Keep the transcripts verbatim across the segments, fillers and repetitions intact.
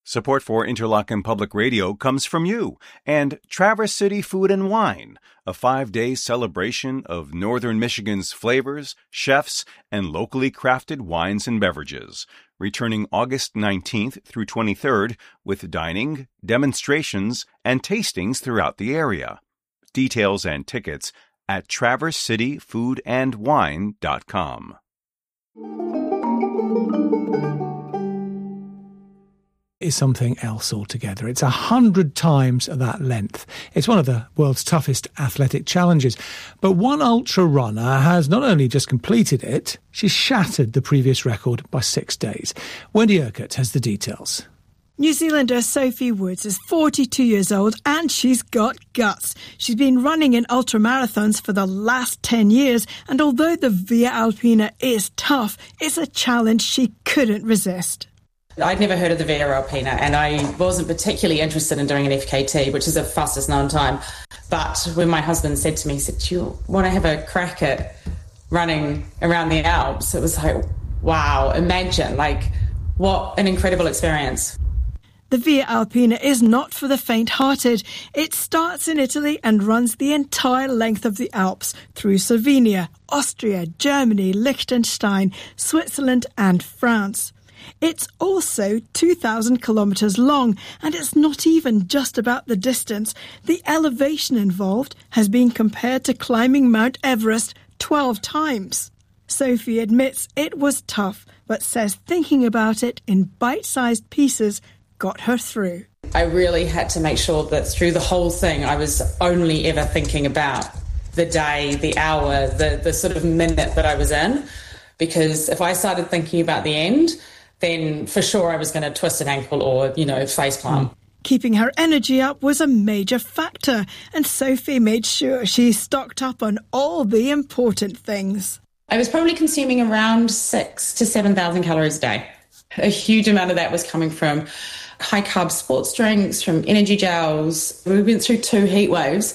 Support for Interlochen Public Radio comes from you and Traverse City Food and Wine, a five-day celebration of Northern Michigan's flavors, chefs, and locally crafted wines and beverages, returning August nineteenth through twenty-third with dining, demonstrations, and tastings throughout the area. Details and tickets at traverse city food and wine dot com. Is something else altogether. It's a hundred times that length. It's one of the world's toughest athletic challenges. But one ultra runner has not only just completed it, she's shattered the previous record by six days. Wendy Urquhart has the details. New Zealander Sophie Woods is forty-two years old and she's got guts. She's been running in ultramarathons for the last ten years, and although the Via Alpina is tough, it's a challenge she couldn't resist. I'd never heard of the Via Alpina, and I wasn't particularly interested in doing an F K T, which is the fastest known time. But when my husband said to me, he said, "Do you want to have a crack at running around the Alps?" It was like, wow, imagine, like, what an incredible experience. The Via Alpina is not for the faint-hearted. It starts in Italy and runs the entire length of the Alps through Slovenia, Austria, Germany, Liechtenstein, Switzerland and France. It's also two thousand kilometres long, and it's not even just about the distance. The elevation involved has been compared to climbing Mount Everest twelve times. Sophie admits it was tough, but says thinking about it in bite-sized pieces got her through. I really had to make sure that through the whole thing I was only ever thinking about the day, the hour, the, the sort of minute that I was in, because if I started thinking about the end, then for sure I was going to twist an ankle or, you know, facepalm. Mm. Keeping her energy up was a major factor, and Sophie made sure she stocked up on all the important things. I was probably consuming around six to seven thousand calories a day. A huge amount of that was coming from high-carb sports drinks, from energy gels. We went through two heat waves,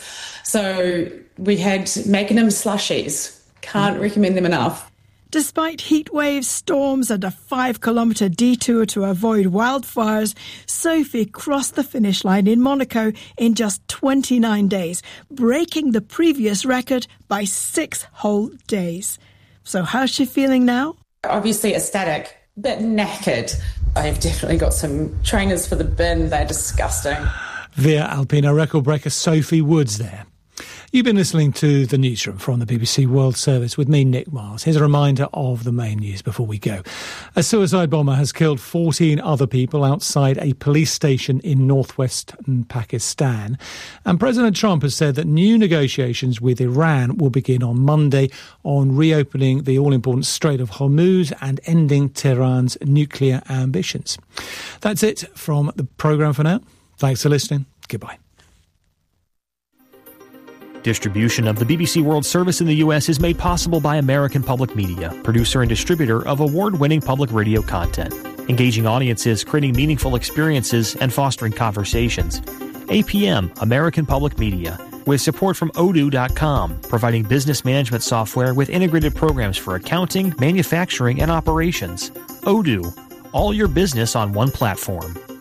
so we had Magnum slushies. Can't mm. recommend them enough. Despite heat waves, storms and a five-kilometre detour to avoid wildfires, Sophie crossed the finish line in Monaco in just twenty-nine days, breaking the previous record by six whole days. So how's she feeling now? Obviously ecstatic, but knackered. I've definitely got some trainers for the bin. They're disgusting. Via Alpina record breaker Sophie Woods there. You've been listening to The Newsroom from the B B C World Service with me, Nick Miles. Here's a reminder of the main news before we go. A suicide bomber has killed fourteen other people outside a police station in northwestern Pakistan. And President Trump has said that new negotiations with Iran will begin on Monday on reopening the all-important Strait of Hormuz and ending Tehran's nuclear ambitions. That's it from the programme for now. Thanks for listening. Goodbye. Distribution of the B B C World Service in the U S is made possible by American Public Media, producer and distributor of award-winning public radio content, engaging audiences, creating meaningful experiences, and fostering conversations. A P M, American Public Media, with support from odoo dot com, providing business management software with integrated programs for accounting, manufacturing, and operations. Odoo, all your business on one platform.